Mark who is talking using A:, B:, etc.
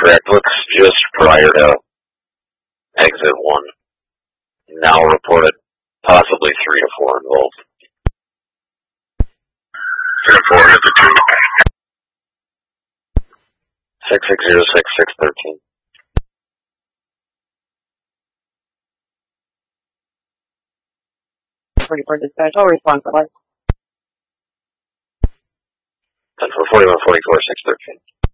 A: correct. Looks just prior to exit 1. Now reported possibly 3 to 4 involved.
B: 3 to 4 at the 2.
A: 6606-613.
C: For dispatch, all response alert.
A: 10-4-41-44-613.